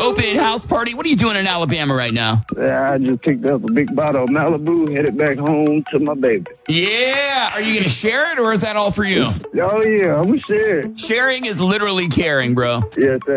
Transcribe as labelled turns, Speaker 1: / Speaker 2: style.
Speaker 1: open house party. What are you doing in Alabama right now?
Speaker 2: Yeah, I just picked up a big bottle of Malibu, headed back home to my baby.
Speaker 1: Yeah. Are you going to share it or is that all for you?
Speaker 2: Oh, yeah, I'm sure.
Speaker 1: Sharing is literally caring, bro.
Speaker 2: Yes, sir.